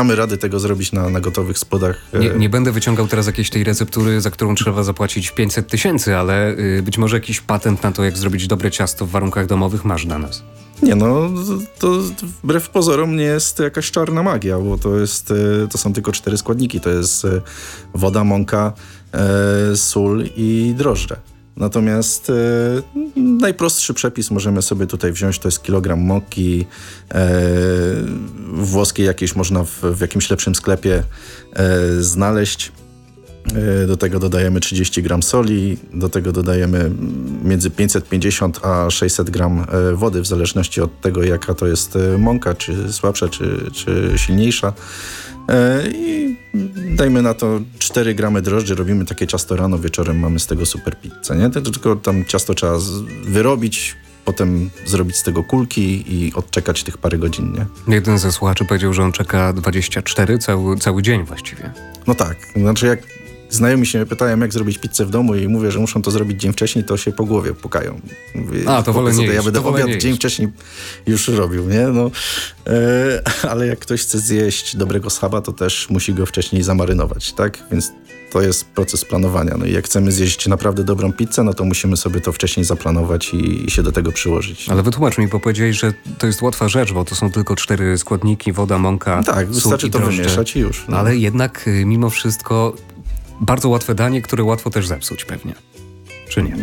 damy rady tego zrobić na gotowych spodach. Nie będę wyciągał teraz jakiejś tej receptury, za którą trzeba zapłacić 500 000, ale być może jakiś patent na to, jak zrobić dobre ciasto w warunkach domowych masz dla nas. Nie no, to wbrew pozorom nie jest jakaś czarna magia, bo to są tylko 4 składniki. To jest woda, mąka, sól i drożdże. Natomiast najprostszy przepis możemy sobie tutaj wziąć, to jest kilogram mąki włoskiej, jakiejś można w jakimś lepszym sklepie znaleźć. Do tego dodajemy 30 gram soli, do tego dodajemy między 550 a 600 gram wody, w zależności od tego, jaka to jest mąka, czy słabsza, czy silniejsza. I dajmy na to 4 gramy drożdży, robimy takie ciasto rano, wieczorem mamy z tego super pizzę, nie? Tylko tam ciasto trzeba wyrobić, potem zrobić z tego kulki i odczekać tych parę godzin, nie? Jeden ze słuchaczy powiedział, że on czeka 24, cały dzień właściwie. No tak, znaczy jak znajomi się pytają, jak zrobić pizzę w domu i mówię, że muszą to zrobić dzień wcześniej, to się po głowie pukają. Mówię, to wolę nie ja jeść, będę obiad dzień wcześniej już robił, nie? No, ale jak ktoś chce zjeść dobrego schaba, to też musi go wcześniej zamarynować, tak? Więc to jest proces planowania. No i jak chcemy zjeść naprawdę dobrą pizzę, no to musimy sobie to wcześniej zaplanować i się do tego przyłożyć. Ale wytłumacz mi, bo powiedziałeś, że to jest łatwa rzecz, bo to są tylko 4 składniki, woda, mąka, tak, sól wystarczy i to drożdże. wymieszać i już. No. Ale jednak mimo wszystko bardzo łatwe danie, które łatwo też zepsuć pewnie. Czy nie?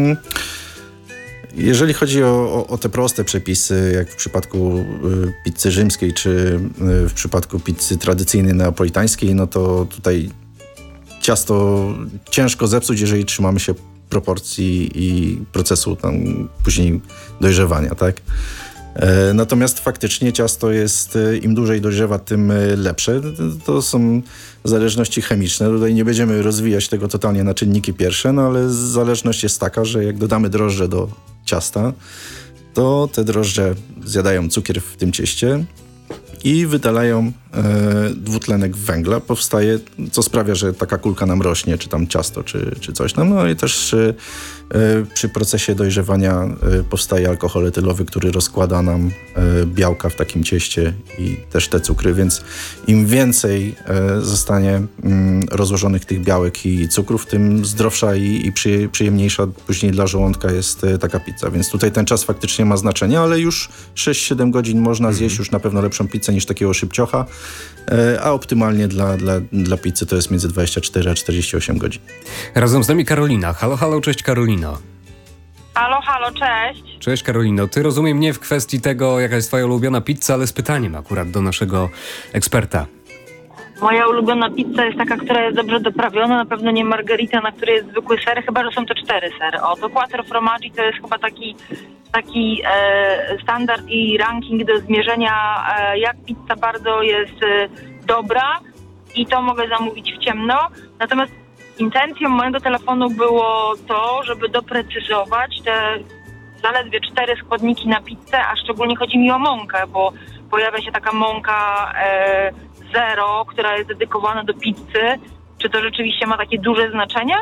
Jeżeli chodzi o te proste przepisy, jak w przypadku pizzy rzymskiej, czy w przypadku pizzy tradycyjnej neapolitańskiej, no to tutaj ciasto ciężko zepsuć, jeżeli trzymamy się proporcji i procesu tam później dojrzewania, tak? Natomiast faktycznie ciasto jest, im dłużej dojrzewa, tym lepsze. To są zależności chemiczne. Tutaj nie będziemy rozwijać tego totalnie na czynniki pierwsze, no ale zależność jest taka, że jak dodamy drożdże do ciasta, to te drożdże zjadają cukier w tym cieście i wydalają dwutlenek węgla. Powstaje, co sprawia, że taka kulka nam rośnie, czy tam ciasto, czy coś tam. No i też przy procesie dojrzewania powstaje alkohol etylowy, który rozkłada nam białka w takim cieście i też te cukry, więc im więcej zostanie rozłożonych tych białek i cukrów, tym zdrowsza i przyjemniejsza później dla żołądka jest taka pizza. Więc tutaj ten czas faktycznie ma znaczenie, ale już 6-7 godzin można zjeść już na pewno lepszą pizzę niż takiego szybciocha, a optymalnie dla pizzy to jest między 24 a 48 godzin. Razem z nami Karolina. Halo, halo, cześć Karolino. Halo, halo, cześć. Cześć Karolino. Ty rozumiem nie w kwestii tego, jaka jest twoja ulubiona pizza, ale z pytaniem akurat do naszego eksperta. Moja ulubiona pizza jest taka, która jest dobrze doprawiona, na pewno nie margherita, na której jest zwykły ser, chyba że są to 4 sery. To Quattro Formaggi to jest chyba taki standard i ranking do zmierzenia, jak pizza bardzo jest dobra i to mogę zamówić w ciemno. Natomiast intencją mojego telefonu było to, żeby doprecyzować te zaledwie 4 składniki na pizzę, a szczególnie chodzi mi o mąkę, bo pojawia się taka mąka zero, która jest dedykowana do pizzy. Czy to rzeczywiście ma takie duże znaczenie?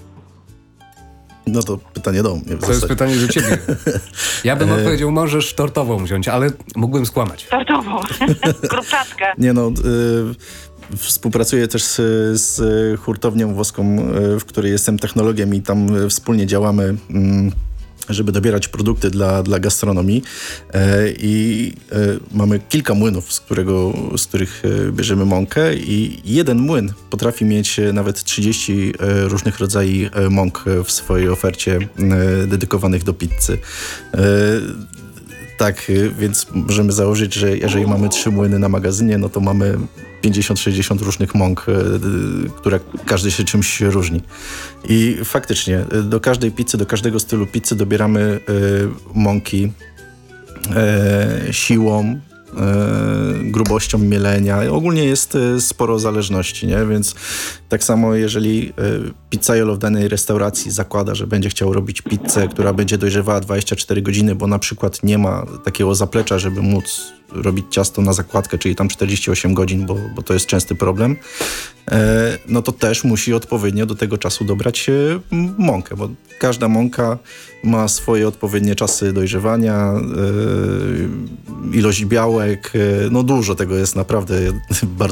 No to pytanie do mnie. To jest pytanie do ciebie. Ja bym odpowiedział, możesz tortową wziąć, ale mógłbym skłamać. Tortową. Kurczaczkę. Nie no, współpracuję też z hurtownią włoską, w której jestem technologiem i tam wspólnie działamy, żeby dobierać produkty dla gastronomii i mamy kilka młynów, z których bierzemy mąkę i jeden młyn potrafi mieć nawet 30 różnych rodzajów mąk w swojej ofercie dedykowanych do pizzy. Tak, więc możemy założyć, że jeżeli mamy 3 młyny na magazynie, no to mamy 50-60 różnych mąk, które każdy się czymś różni. I faktycznie do każdej pizzy, do każdego stylu pizzy dobieramy mąki siłą, grubością mielenia. Ogólnie jest sporo zależności, nie? Więc tak samo jeżeli pizzaiolo w danej restauracji zakłada, że będzie chciał robić pizzę, która będzie dojrzewała 24 godziny, bo na przykład nie ma takiego zaplecza, żeby móc robić ciasto na zakładkę, czyli tam 48 godzin, bo to jest częsty problem, no to też musi odpowiednio do tego czasu dobrać mąkę, bo każda mąka ma swoje odpowiednie czasy dojrzewania, ilość białek, no dużo tego jest naprawdę bardzo